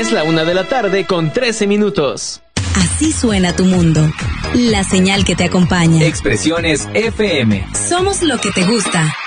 Es la 1:13 p.m. Así suena tu mundo. La señal que te acompaña. Expresiones FM. Somos lo que te gusta.